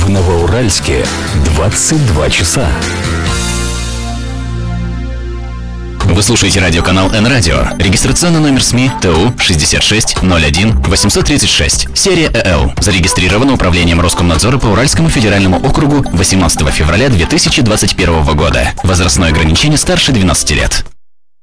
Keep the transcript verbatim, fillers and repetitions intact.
В Новоуральске двадцать два часа. Вы слушаете радиоканал Н-Радио. Регистрационный номер СМИ ТУ шестьдесят шесть ноль один восемьсот тридцать шесть. Серия ЭЛ. Зарегистрировано Управлением Роскомнадзора по Уральскому федеральному округу восемнадцатого февраля две тысячи двадцать первого года. Возрастное ограничение старше двенадцати лет.